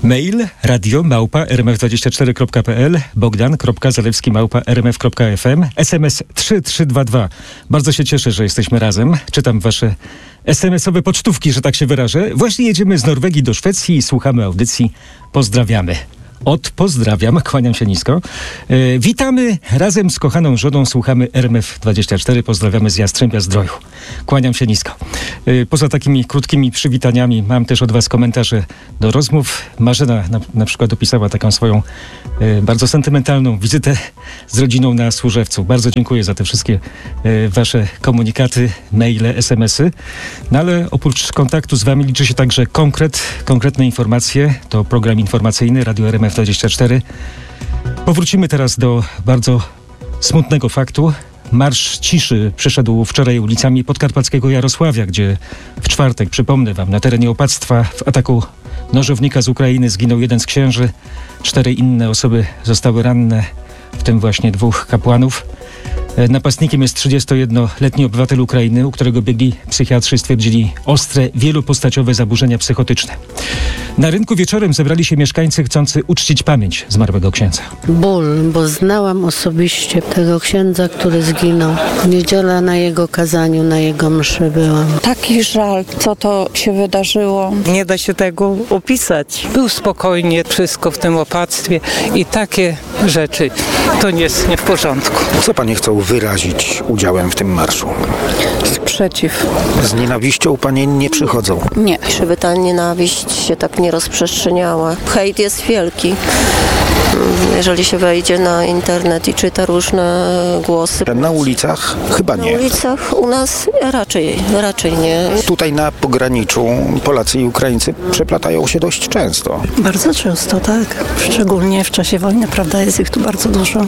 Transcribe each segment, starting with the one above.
Mail radio@rmf24.pl, bogdan.zalewski@rmf.fm, SMS 3322. Bardzo się cieszę, że jesteśmy razem. Czytam wasze SMS-owe pocztówki, że tak się wyrażę. Właśnie jedziemy z Norwegii do Szwecji i słuchamy audycji. Pozdrawiamy. Pozdrawiam, kłaniam się nisko. Witamy, razem z kochaną żoną słuchamy RMF24. Pozdrawiamy z Jastrzębia-Zdroju. Kłaniam się nisko. Poza takimi krótkimi przywitaniami mam też od was komentarze do rozmów. Marzena na przykład opisała taką swoją bardzo sentymentalną wizytę z rodziną na Służewcu. Bardzo dziękuję za te wszystkie wasze komunikaty, maile, SMS-y. No ale oprócz kontaktu z wami liczy się także konkretne informacje. To program informacyjny Radio RMF24. Powrócimy teraz do bardzo smutnego faktu. Marsz ciszy przeszedł wczoraj ulicami podkarpackiego Jarosławia, gdzie w czwartek, przypomnę wam, na terenie opactwa w ataku nożownika z Ukrainy zginął jeden z księży. 4 inne osoby zostały ranne, w tym właśnie 2 kapłanów. Napastnikiem jest 31-letni obywatel Ukrainy, u którego biegli psychiatrzy stwierdzili ostre, wielopostaciowe zaburzenia psychotyczne. Na rynku wieczorem zebrali się mieszkańcy chcący uczcić pamięć zmarłego księdza. Ból, bo znałam osobiście tego księdza, który zginął. W niedzielę na jego kazaniu, na jego mszy byłam. Taki żal, co to się wydarzyło. Nie da się tego opisać. Był spokojnie, wszystko w tym opactwie i takie rzeczy to nie jest nie w porządku. Co panie chcą wyrazić udziałem w tym marszu? Sprzeciw. Z nienawiścią panie nie przychodzą? Nie. Żeby ta nienawiść się tak nie rozprzestrzeniała. Hejt jest wielki. Jeżeli się wejdzie na internet i czyta różne głosy. Na ulicach chyba nie. Na ulicach u nas raczej nie. Tutaj na pograniczu Polacy i Ukraińcy przeplatają się dość często. Bardzo często, tak. Szczególnie w czasie wojny, prawda, jest ich tu bardzo dużo.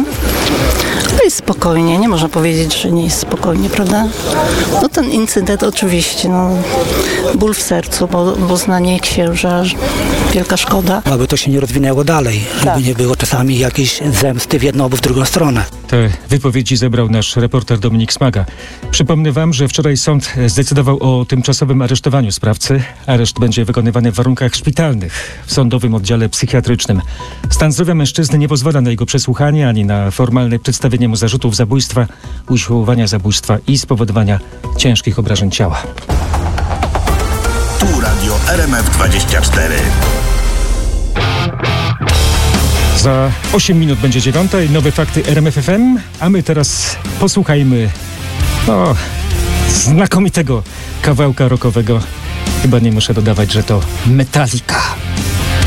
No jest spokojnie, nie można powiedzieć, że nie jest spokojnie, prawda? No ten incydent oczywiście, ból w sercu, bo znanie księża, wielka szkoda. Aby to się nie rozwinęło dalej, żeby nie było czasami jakiejś zemsty w jedną albo w drugą stronę. Te wypowiedzi zebrał nasz reporter Dominik Smaga. Przypomnę wam, że wczoraj sąd zdecydował o tymczasowym aresztowaniu sprawcy. Areszt będzie wykonywany w warunkach szpitalnych w sądowym oddziale psychiatrycznym. Stan zdrowia mężczyzny nie pozwala na jego przesłuchanie ani na formalne przedstawienie mu zarzutów zabójstwa, usiłowania zabójstwa i spowodowania ciężkich obrażeń ciała. Tu Radio RMF24. Za 8 minut będzie 9 i nowe fakty RMF FM, a my teraz posłuchajmy znakomitego kawałka rockowego. Chyba nie muszę dodawać, że to Metallica.